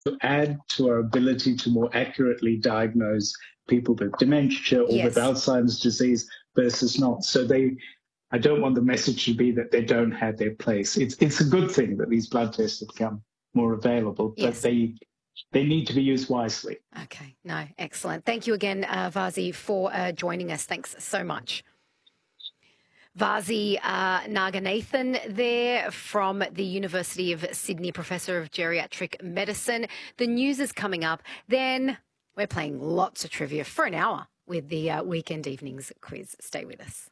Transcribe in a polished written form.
to add to our ability to more accurately diagnose people with dementia or with Yes. Alzheimer's disease versus not. So I don't want the message to be that they don't have their place. It's a good thing that these blood tests have become more available, but Yes. they need to be used wisely. Okay. No, excellent. Thank you again, Vazi, for joining us. Thanks so much. Vazi Naganathan there from the University of Sydney, Professor of Geriatric Medicine. The news is coming up. Then we're playing lots of trivia for an hour with the Weekend Evenings quiz. Stay with us.